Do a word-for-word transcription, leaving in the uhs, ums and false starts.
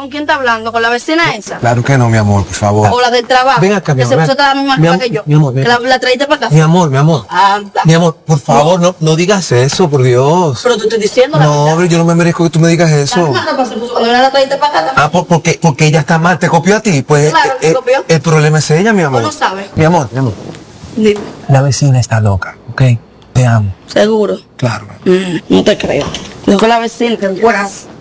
¿Con quién está hablando? ¿Con la vecina esa? Claro que no, mi amor, por favor. ¿O la del trabajo? Ven acá, mi que amor. se puso la misma Mi ropa am- que yo. mi amor, ven. Que la, la traíste para acá. Mi amor, mi amor. Anda. Mi amor, por favor, no, no digas eso, por Dios. Pero te estoy diciendo la No, verdad. hombre, yo no me merezco que tú me digas La eso. misma ropa se puso cuando la traíste para acá. Ah, por- porque, porque ella está mal, te copió a ti. Pues Claro que eh, copió. el problema es ella, mi amor. ¿Tú no sabes? Mi amor, mi amor. Dime. La vecina está loca, ¿ok? Te amo. ¿Seguro? Claro. Mm, no te creo. Yo con la vecina, que buenas.